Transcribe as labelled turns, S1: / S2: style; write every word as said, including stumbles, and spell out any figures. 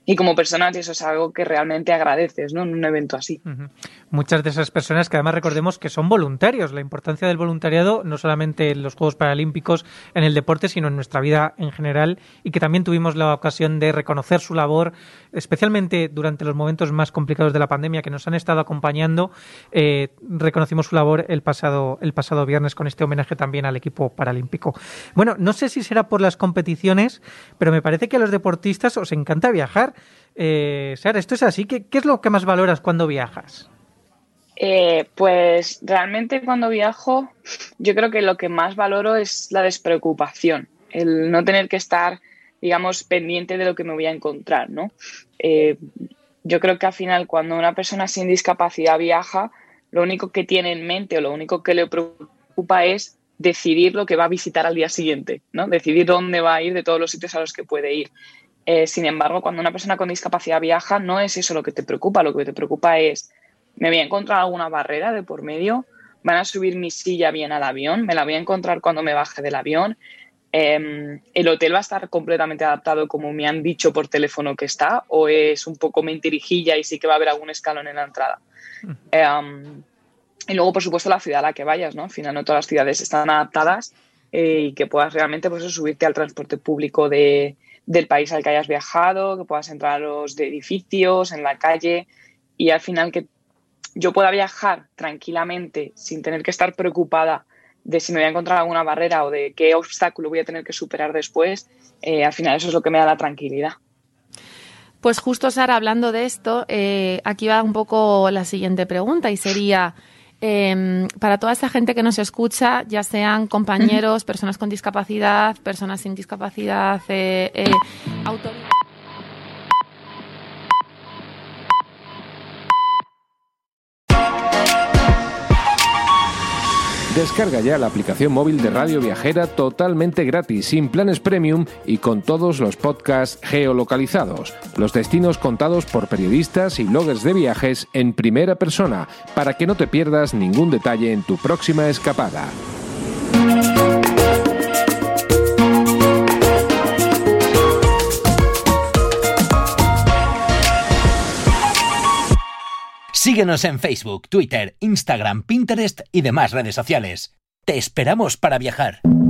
S1: y como personas eso es algo que realmente agradeces, ¿no? En un evento así.
S2: Uh-huh. Muchas de esas personas que además recordemos que son voluntarios, la importancia del voluntariado no solamente en los Juegos Paralímpicos, en el deporte, sino en nuestra vida en general, y que también tuvimos la ocasión de reconocer su labor, especialmente durante los momentos más complicados de la pandemia que nos han estado acompañando. Eh, reconocimos su labor el pasado, el pasado viernes con este homenaje también al equipo paralímpico. Bueno, no sé si será por las competiciones, pero me parece que a los deportistas os encanta viajar. Eh, Sara, ¿esto es así? ¿Qué, qué es lo que más valoras cuando viajas?
S1: Eh, pues realmente cuando viajo yo creo que lo que más valoro es la despreocupación, el no tener que estar, digamos, pendiente de lo que me voy a encontrar, ¿no? Eh, yo creo que al final cuando una persona sin discapacidad viaja, lo único que tiene en mente o lo único que le preocupa es decidir lo que va a visitar al día siguiente, ¿no? Decidir dónde va a ir de todos los sitios a los que puede ir. Eh, sin embargo, cuando una persona con discapacidad viaja, no es eso lo que te preocupa, lo que te preocupa es: ¿me voy a encontrar alguna barrera de por medio? ¿Van a subir mi silla bien al avión? ¿Me la voy a encontrar cuando me baje del avión? Eh, ¿el hotel va a estar completamente adaptado como me han dicho por teléfono que está? ¿O es un poco mentirijilla y sí que va a haber algún escalón en la entrada? Eh, um, y luego, por supuesto, la ciudad a la que vayas, ¿no? Al final no todas las ciudades están adaptadas eh, y que puedas realmente pues, subirte al transporte público de, del país al que hayas viajado, que puedas entrar a los de edificios, en la calle, y al final que yo pueda viajar tranquilamente sin tener que estar preocupada de si me voy a encontrar alguna barrera o de qué obstáculo voy a tener que superar después. Eh, al final eso es lo que me da la tranquilidad.
S3: Pues justo, Sara, hablando de esto, eh, aquí va un poco la siguiente pregunta y sería, eh, para toda esa gente que nos escucha, ya sean compañeros, personas con discapacidad, personas sin discapacidad, eh, eh, autoridades...
S4: Descarga ya la aplicación móvil de Radio Viajera totalmente gratis, sin planes premium y con todos los podcasts geolocalizados. Los destinos contados por periodistas y bloggers de viajes en primera persona, para que no te pierdas ningún detalle en tu próxima escapada.
S5: Síguenos en Facebook, Twitter, Instagram, Pinterest y demás redes sociales. ¡Te esperamos para viajar!